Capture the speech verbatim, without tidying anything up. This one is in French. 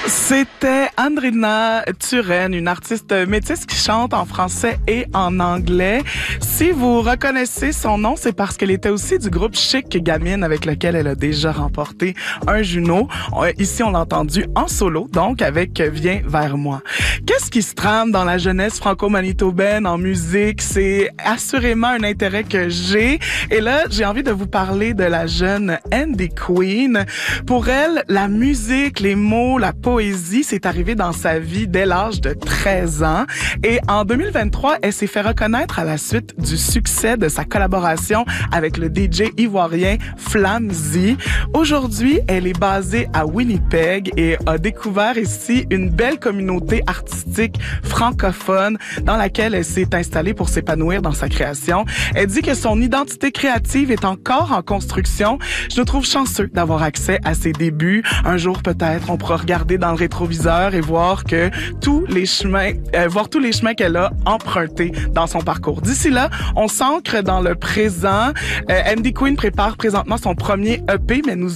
C'était Andrina Turenne, une artiste métisse qui chante en français et en anglais. Si vous reconnaissez son nom, c'est parce qu'elle était aussi du groupe Chic Gamine avec lequel elle a déjà remporté un Juno. Ici, on l'a entendu en solo, donc avec Viens vers moi. Qu'est-ce qui se trame dans la jeunesse franco-manitobaine en musique? C'est assurément un intérêt que j'ai. Et là, j'ai envie de vous parler de la jeune Andy Queen. Pour elle, la musique, les mots, la poésie, c'est arrivé dans sa vie dès l'âge de treize ans. Et en deux mille vingt-trois, elle s'est fait reconnaître à la suite du succès de sa collaboration avec le D J ivoirien Flamzy. Aujourd'hui, elle est basée à Winnipeg et a découvert ici une belle communauté artistique francophone dans laquelle elle s'est installée pour s'épanouir dans sa création. Elle dit que son identité créative est encore en construction. Je nous trouve chanceux d'avoir accès à ses débuts. Un jour, peut-être, on pourra regarder dans le rétroviseur et voir que tous les chemins, euh, voir tous les chemins qu'elle a empruntés dans son parcours. D'ici là, on s'ancre dans le présent. Euh, Andy Queen prépare présentement son premier E P, mais nous